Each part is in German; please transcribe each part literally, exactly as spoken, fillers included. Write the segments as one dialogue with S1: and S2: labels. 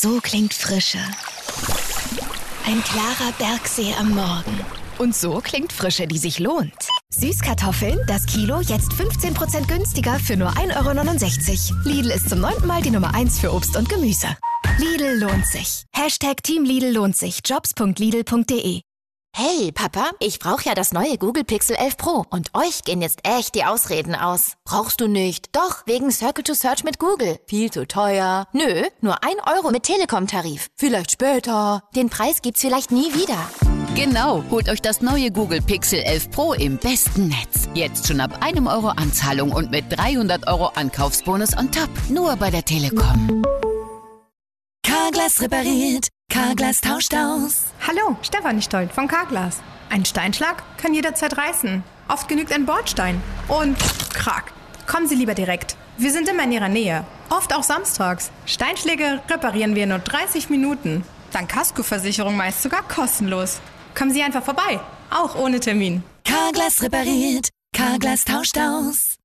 S1: So klingt Frische. Ein klarer Bergsee am Morgen. Und so klingt Frische, die sich lohnt. Süßkartoffeln, das Kilo, jetzt fünfzehn Prozent günstiger für nur ein Euro neunundsechzig. Lidl ist zum neunten Mal die Nummer eins für Obst und Gemüse. Lidl lohnt sich. Hashtag Team Lidl lohnt sich. jobs punkt lidl punkt de.
S2: Hey, Papa, ich brauche ja das neue Google Pixel elf Pro und euch gehen jetzt echt die Ausreden aus. Brauchst du nicht? Doch, wegen Circle to Search mit Google. Viel zu teuer. Nö, nur ein Euro mit Telekom-Tarif. Vielleicht später. Den Preis gibt's vielleicht nie wieder.
S3: Genau, holt euch das neue Google Pixel elf Pro im besten Netz. Jetzt schon ab einem Euro Anzahlung und mit dreihundert Euro Ankaufsbonus on top. Nur bei der Telekom.
S4: Carglass repariert, Carglass tauscht aus.
S5: Hallo, Stefanie Stolt von Carglass. Ein Steinschlag kann jederzeit reißen. Oft genügt ein Bordstein. Und krack. Kommen Sie lieber direkt. Wir sind immer in Ihrer Nähe. Oft auch samstags. Steinschläge reparieren wir in nur dreißig Minuten. Dank Kaskoversicherung meist sogar kostenlos. Kommen Sie einfach vorbei. Auch ohne Termin.
S4: Carglass repariert, Carglass tauscht aus.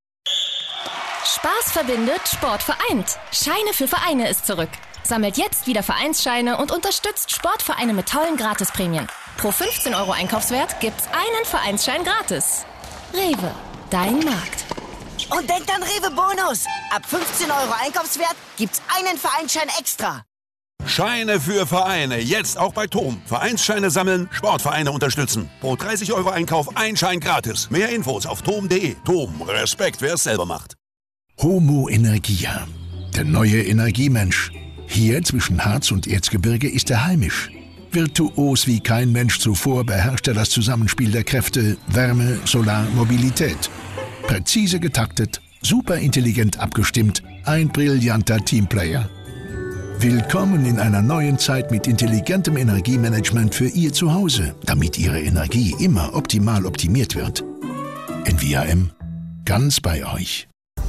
S6: Spaß verbindet, Sport vereint. Scheine für Vereine ist zurück. Sammelt jetzt wieder Vereinsscheine und unterstützt Sportvereine mit tollen Gratisprämien. Pro fünfzehn Euro Einkaufswert gibt's einen Vereinsschein gratis. Rewe, dein Markt.
S7: Und denkt an Rewe Bonus. Ab fünfzehn Euro Einkaufswert gibt's einen Vereinsschein extra.
S8: Scheine für Vereine, jetzt auch bei T O M. Vereinsscheine sammeln, Sportvereine unterstützen. Pro dreißig Euro Einkauf ein Schein gratis. Mehr Infos auf tom punkt de. T O M, Respekt, wer es selber macht.
S9: Homo Energia, der neue Energiemensch. Hier zwischen Harz und Erzgebirge ist er heimisch. Virtuos wie kein Mensch zuvor beherrscht er das Zusammenspiel der Kräfte Wärme, Solar, Mobilität. Präzise getaktet, superintelligent abgestimmt, ein brillanter Teamplayer. Willkommen in einer neuen Zeit mit intelligentem Energiemanagement für Ihr Zuhause, damit Ihre Energie immer optimal optimiert wird. N V A M, ganz bei euch.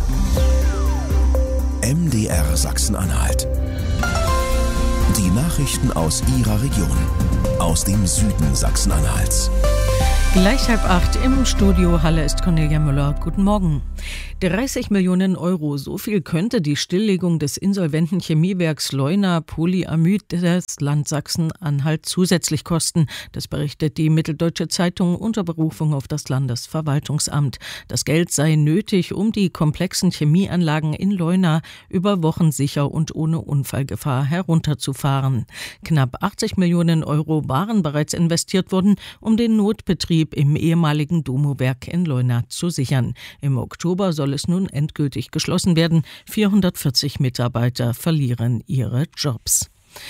S10: M D R Sachsen-Anhalt. Die Nachrichten aus Ihrer Region, aus dem Süden Sachsen-Anhalts.
S11: Gleich halb acht im Studio Halle ist Cornelia Müller. Guten Morgen. dreißig Millionen Euro, so viel könnte die Stilllegung des insolventen Chemiewerks Leuna Polyamid das Land Sachsen-Anhalt zusätzlich kosten. Das berichtet die Mitteldeutsche Zeitung unter Berufung auf das Landesverwaltungsamt. Das Geld sei nötig, um die komplexen Chemieanlagen in Leuna über Wochen sicher und ohne Unfallgefahr herunterzufahren. Knapp achtzig Millionen Euro waren bereits investiert worden, um den Notbetrieb im ehemaligen Domo-Werk in Leuna zu sichern. Im Oktober soll es nun endgültig geschlossen werden. vierhundertvierzig Mitarbeiter verlieren ihre Jobs.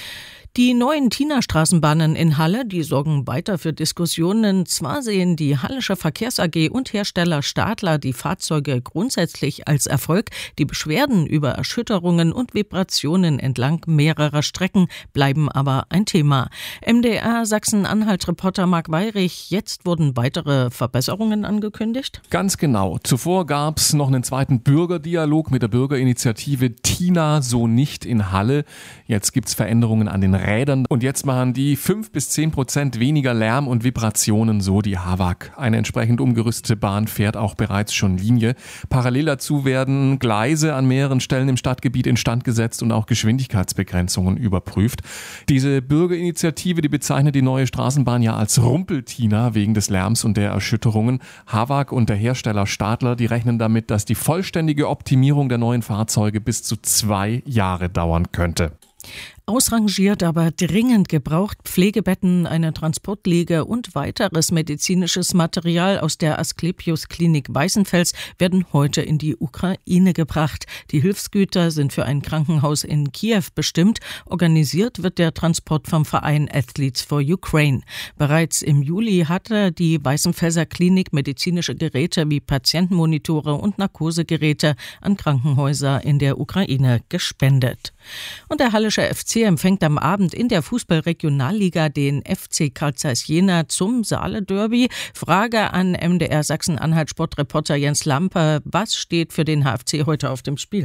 S11: Die neuen Tina-Straßenbahnen in Halle, die sorgen weiter für Diskussionen. Zwar sehen die Hallische Verkehrs A G und Hersteller Stadler die Fahrzeuge grundsätzlich als Erfolg. Die Beschwerden über Erschütterungen und Vibrationen entlang mehrerer Strecken bleiben aber ein Thema. M D R Sachsen-Anhalt-Reporter Marc Weyrich, jetzt wurden weitere Verbesserungen angekündigt?
S12: Ganz genau. Zuvor gab es noch einen zweiten Bürgerdialog mit der Bürgerinitiative Tina so nicht in Halle. Jetzt gibt es Veränderungen an den Rädern und jetzt machen die fünf bis zehn Prozent weniger Lärm und Vibrationen, so die Hawag. Eine entsprechend umgerüstete Bahn fährt auch bereits schon Linie. Parallel dazu werden Gleise an mehreren Stellen im Stadtgebiet instand gesetzt und auch Geschwindigkeitsbegrenzungen überprüft. Diese Bürgerinitiative, die bezeichnet die neue Straßenbahn ja als Rumpeltina wegen des Lärms und der Erschütterungen. Hawag und der Hersteller Stadler, die rechnen damit, dass die vollständige Optimierung der neuen Fahrzeuge bis zu zwei Jahre dauern könnte.
S11: Ausrangiert, aber dringend gebraucht Pflegebetten, eine Transportliege und weiteres medizinisches Material aus der Asklepios-Klinik Weißenfels werden heute in die Ukraine gebracht. Die Hilfsgüter sind für ein Krankenhaus in Kiew bestimmt. Organisiert wird der Transport vom Verein Athletes for Ukraine. Bereits im Juli hatte die Weißenfelser Klinik medizinische Geräte wie Patientenmonitore und Narkosegeräte an Krankenhäuser in der Ukraine gespendet. Und der Hallische F C empfängt am Abend in der Fußball-Regionalliga den F C Carl Zeiss Jena zum Saale-Derby. Frage an M D R Sachsen-Anhalt-Sportreporter Jens Lampe. Was steht für den H F C heute auf dem Spiel?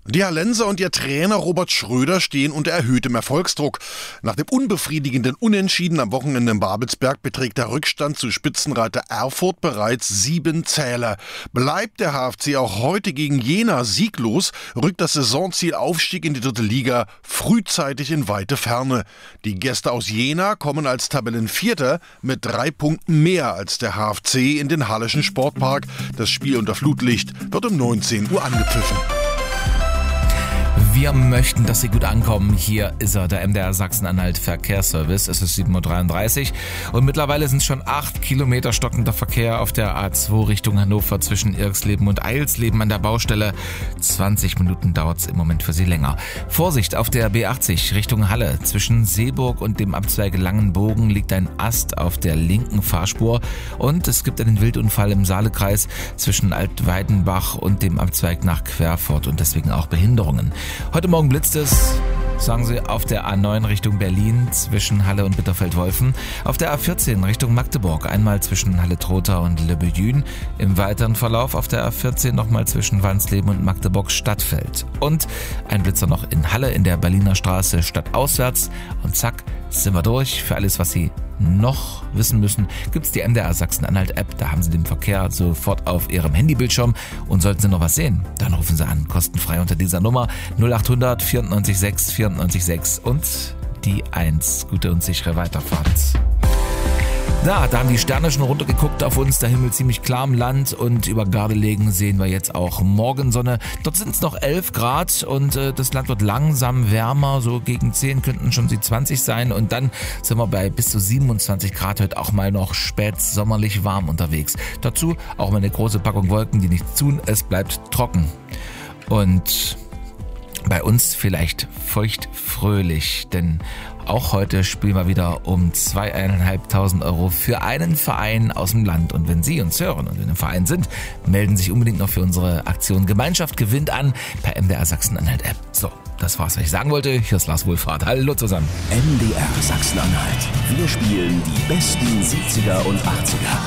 S13: Die Hallenser und ihr Trainer Robert Schröder stehen unter erhöhtem Erfolgsdruck. Nach dem unbefriedigenden Unentschieden am Wochenende in Babelsberg beträgt der Rückstand zu Spitzenreiter Erfurt bereits sieben Zähler. Bleibt der H F C auch heute gegen Jena sieglos, rückt das Saisonziel Aufstieg in die dritte Liga frühzeitig in weite Ferne. Die Gäste aus Jena kommen als Tabellenvierter mit drei Punkten mehr als der H F C in den Halleschen Sportpark. Das Spiel unter Flutlicht wird um neunzehn Uhr angepfiffen.
S14: Wir möchten, dass Sie gut ankommen. Hier ist er, der M D R Sachsen-Anhalt Verkehrsservice. Es ist sieben Uhr dreiunddreißig und mittlerweile sind es schon acht Kilometer stockender Verkehr auf der A zwei Richtung Hannover zwischen Irksleben und Eilsleben an der Baustelle. zwanzig Minuten dauert es im Moment für Sie länger. Vorsicht, auf der B achtzig Richtung Halle. Zwischen Seeburg und dem Abzweig Langenbogen liegt ein Ast auf der linken Fahrspur und es gibt einen Wildunfall im Saalekreis zwischen Altweidenbach und dem Abzweig nach Querfurt und deswegen auch Behinderungen. Heute Morgen blitzt es, sagen Sie, auf der A neun Richtung Berlin zwischen Halle und Bitterfeld-Wolfen, auf der A vierzehn Richtung Magdeburg, einmal zwischen Halle-Trotha und Lebbejün, im weiteren Verlauf auf der A vierzehn nochmal zwischen Wansleben und Magdeburg-Stadtfeld und ein Blitzer noch in Halle in der Berliner Straße stadtauswärts und zack, sind wir durch. Für alles, was Sie noch wissen müssen, gibt's die M D R Sachsen-Anhalt-App. Da haben Sie den Verkehr sofort auf Ihrem Handybildschirm. Und sollten Sie noch was sehen, dann rufen Sie an, kostenfrei unter dieser Nummer null acht hundert vierundneunzig sechs vierundneunzig sechs und die eins. Gute und sichere Weiterfahrt. Na, da haben die Sterne schon runtergeguckt auf uns, der Himmel ziemlich klar im Land und über Gardelegen sehen wir jetzt auch Morgensonne. Dort sind es noch elf Grad und äh, das Land wird langsam wärmer, so gegen zehn könnten schon die zwanzig sein und dann sind wir bei bis zu siebenundzwanzig Grad heute auch mal noch spätsommerlich warm unterwegs. Dazu auch mal eine große Packung Wolken, die nichts tun, es bleibt trocken. Und bei uns vielleicht feuchtfröhlich, denn auch heute spielen wir wieder um zweieinhalbtausend Euro für einen Verein aus dem Land. Und wenn Sie uns hören und in einem Verein sind, melden Sie sich unbedingt noch für unsere Aktion Gemeinschaft gewinnt an per M D R Sachsen-Anhalt-App. So, das war's, was ich sagen wollte. Hier ist Lars Wohlfahrt. Hallo zusammen.
S10: M D R Sachsen-Anhalt. Wir spielen die besten siebziger und achtziger.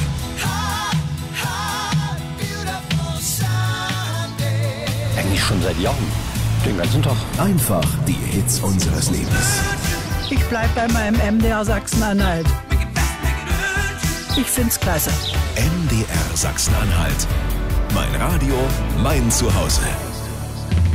S15: Eigentlich schon seit Jahren. Den ganzen Tag.
S10: Einfach die Hits unseres Lebens.
S16: Ich bleib bei meinem M D R Sachsen-Anhalt. Ich find's klasse.
S10: M D R Sachsen-Anhalt. Mein Radio, mein Zuhause.